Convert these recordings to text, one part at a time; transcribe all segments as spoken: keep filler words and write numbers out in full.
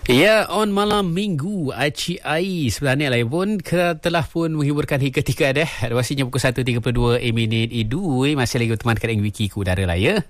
Ya, on malam minggu Aci Ai sebenarnya lah pun telah pun menghiburkan hingga ketika dah. Ruasinya pukul satu tiga puluh dua eh, minit Idu eh, masih lagi berteman dekat Wiki ke udara lah ya.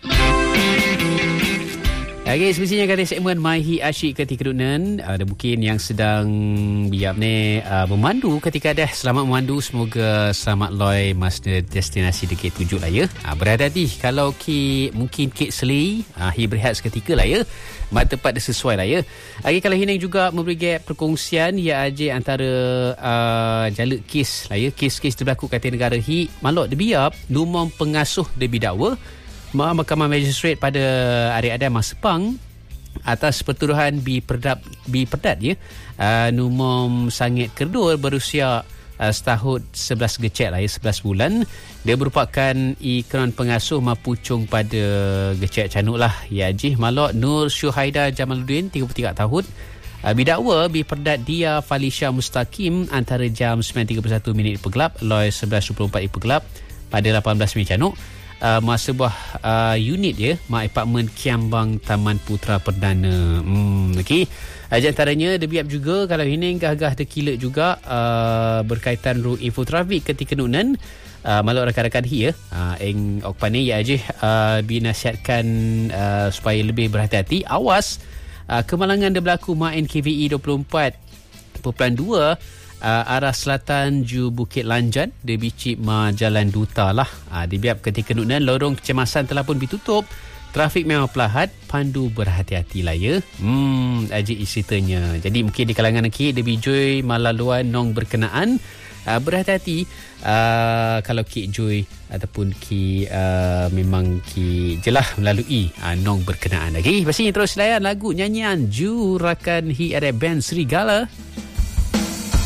Okay, semestinya kata segmen Maihi Asyik ketika dunan ada mungkin yang sedang biar ni uh, memandu ketika dah. Selamat memandu, semoga selamat loy masa destinasi dekat tujuh lah ya. Uh, berhati-hati kalau ki mungkin kek selei uh, hi berehat seketika lah ya. Mat tepat dia sesuai lah ya. Okay, kalau hining juga memberi perkongsian ya aja antara uh, jaluk kes lah ya. Kes-kes terberlaku kata negara hi malok debiap numong pengasuh debi dakwa Mahkamah Magistrate pada hari Adam Sepang atas pertuduhan bi perdap bi perdat ya. Uh, numom sangit kerdur berusia uh, setahun sebelas gecek lah ya, sebelas bulan. Dia merupakan ikran pengasuh mapucung pada gecek canuk lah ya jih malok Nur Syuhaida Jamaluddin tiga puluh tiga tahun. Uh, bidakwa bi perdat dia Falisha Mustaqim antara jam sembilan tiga puluh satu minit pegelap loy sebelas dua puluh empat pegelap pada lapan belas minit canuk. Uh, mak sebuah uh, unit ya, mak apartmen Kiambang Taman Putra Perdana. Hmm, okey. Uh, antaranya debiap juga kalau ini gah-gah terkilat juga uh, berkaitan ru info trafik ketika nunan. Uh, malu rakan-rakan hi ya. Uh, eng okpan ni ya aje uh, binasihatkan uh, supaya lebih berhati-hati. Awas uh, kemalangan dia berlaku mak N K V E dua puluh empat perpuluhan dua Uh, arah selatan ju Bukit Lanjan dia bicik ma Jalan Duta lah. Uh, dibiap ketika nunan lorong kecemasan telah pun ditutup. Trafik memang pelahat, pandu berhati-hati lah ya. Hmm, aja ceritanya. Jadi mungkin di kalangan ki dia bijoi malaluan nong berkenaan. Uh, berhati-hati uh, kalau ki joy ataupun ki uh, memang ki jelah melalui uh, nong berkenaan lagi. Okay? Pastinya terus layan lagu nyanyian jurakan hi ada band Serigala.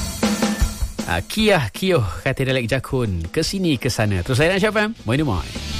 Uh, Kiah Kioh kata Dalek Jakun kesini kesana. Terus saya nak siapa? Moi Moi.